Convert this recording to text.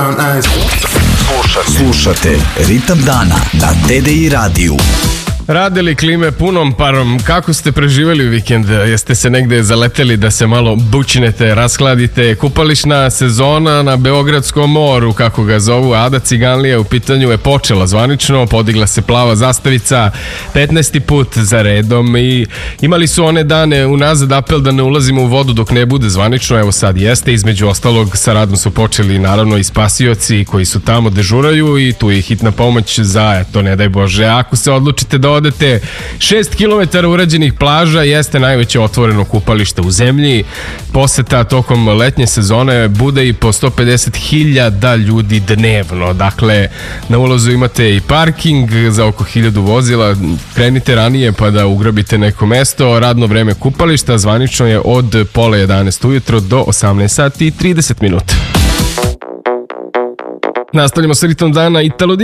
Slušate Ritam dana na TDI radiju. Radili klime punom parom, kako ste preživjeli vikend? Jeste se negde zaleteli da se malo bučinete, raskladite? Kupališna sezona na Beogradskom moru, kako ga zovu, Ada Ciganlija u pitanju, je počela zvanično, podigla se plava zastavica 15. put za redom i imali su one dane unazad apel da ne ulazimo u vodu dok ne bude zvanično, evo sad jeste, između ostalog sa radom su počeli naravno i spasioci koji su tamo dežuraju i tu je hitna pomoć za, eto ne daj Bože, ako se odlučite da odete 6 km urađenih plaža, jeste najveće otvoreno kupalište u zemlji. Poseta tokom letnje sezone bude i po 150.000 ljudi dnevno. Dakle, na ulazu imate i parking za oko 1000 vozila. Krenite ranije pa da ugrabite neko mesto. Radno vreme kupališta zvanično je od 10:30 ujutro do 18:30. Nastavljamo s Ritom dana.